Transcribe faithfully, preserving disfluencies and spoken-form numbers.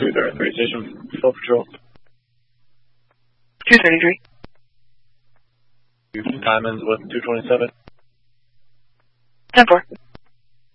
two thirty-three, Station Patrol Patrol. two thirty-three. Diamonds with two twenty-seven. ten four.